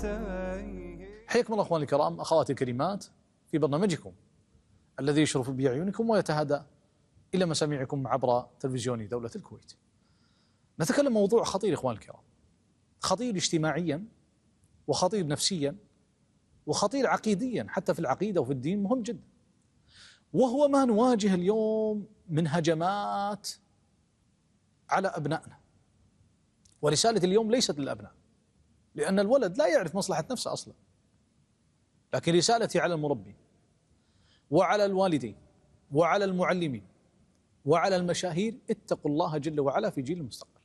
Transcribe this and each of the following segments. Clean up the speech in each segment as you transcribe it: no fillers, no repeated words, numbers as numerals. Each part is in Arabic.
حياكم الله اخواني الكرام، اخواتي الكريمات، في برنامجكم الذي يشرف باعينكم ويتهادى الى مسامعكم عبر تلفزيون دوله الكويت. نتكلم موضوع خطير اخواني الكرام، خطير اجتماعيا وخطير نفسيا وخطير عقيديا، حتى في العقيده وفي الدين مهم جدا، وهو ما نواجه اليوم من هجمات على ابنائنا. ورساله اليوم ليست للابناء، لان الولد لا يعرف مصلحه نفسه اصلا، لكن رسالتي على المربي وعلى الوالدين وعلى المعلمين وعلى المشاهير: اتقوا الله جل وعلا في جيل المستقبل.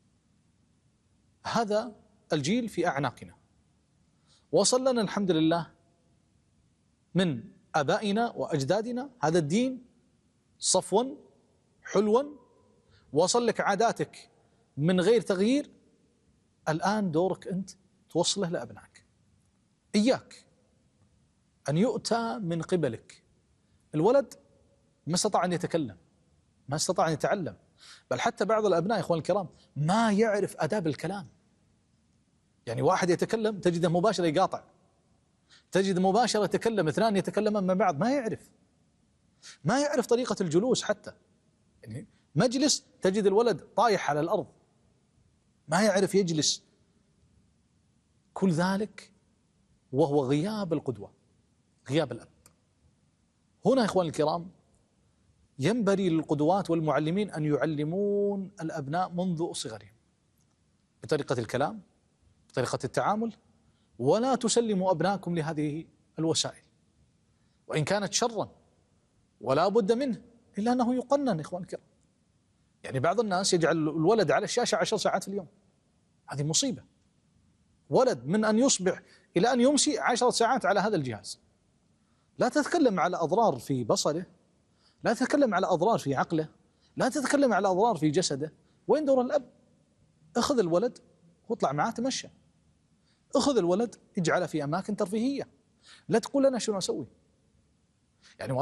هذا الجيل في أعناقنا، وصل لنا الحمد لله من آبائنا وأجدادنا هذا الدين صفوا حلوا، وصل لك عاداتك من غير تغيير. الآن دورك أنت توصله لأبنائك. إياك أن يؤتى من قبلك. الولد ما استطاع أن يتكلم، ما استطاع أن يتعلم، بل حتى بعض الأبناء إخوان الكرام ما يعرف آداب الكلام. يعني واحد يتكلم تجده مباشرة يقاطع، تجد مباشرة يتكلم، اثنان يتكلمان مع بعض، ما يعرف طريقة الجلوس حتى. يعني مجلس تجد الولد طايح على الأرض، ما يعرف يجلس. كل ذلك وهو غياب القدوة، غياب الأب. هنا إخوان الكرام ينبغي للقدوات والمعلمين أن يعلمون الأبناء منذ صغرهم بطريقة الكلام، بطريقة التعامل، ولا تسلموا أبنائكم لهذه الوسائل، وإن كانت شرا ولا بد منه، إلا أنه يقنن إخوان الكرام. يعني بعض الناس يجعل الولد على الشاشة 10 ساعات في اليوم، هذه مصيبة. ولد من أن يصبح إلى أن يمسي 10 ساعات على هذا الجهاز. لا تتكلم على أضرار في بصره، لا تتكلم على أضرار في عقله، لا تتكلم على أضرار في جسده. وين دور الأب؟ أخذ الولد واطلع معاه تمشى، أخذ الولد اجعله في أماكن ترفيهية. لا تقول أنا شنو أسوي،